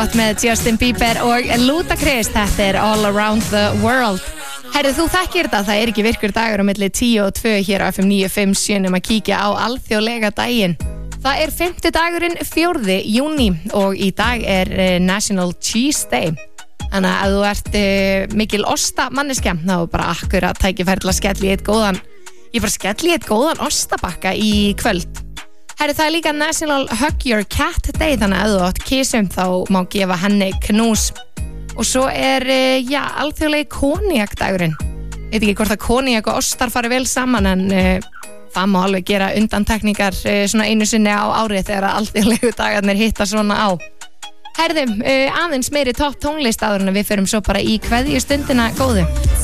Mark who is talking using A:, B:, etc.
A: gott með Justin Bieber og Ludacris. Þetta All Around the World. Herðu, þú þekkir þetta, það ekki virkur dagur á milli 10 og 2 hér á FM 957 að kíkja á alþjóðlega daginn. Það 5. dagurinn 4. júní og í dag National Cheese Day. Þannig að ef þú ert mikil ostamanneskja, þá bara akkurat tækifæri til að skelli eitt góðan ostabakka í kvöld. Herri, það líka National Hug Your Cat Day, þannig að ef þú átt kísum þá má gefa henni knús. Og svo alþjóðlegi koníakdagurinn. Veit ekki hvort að koníak og ostar fari vel saman, en það má alveg gera undantekningar svona einu sinni á árið þegar alþjóðlegu dagarnir hitta svona á. Herðum, aðeins meiri topp tónlist áður en við förum svo bara í kveðjustundina góðu.